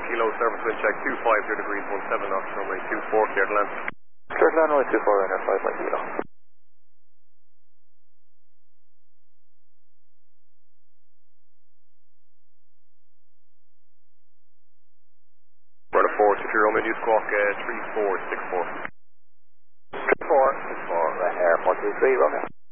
Kilo service wind check 250 degrees 17 knots, runway 24, clear to land. Clear to land, runway 24, runner 5 by Kilo. Runner 4, 2 Romeo, new squawk 3464. 3464, right, Air 423, Romeo.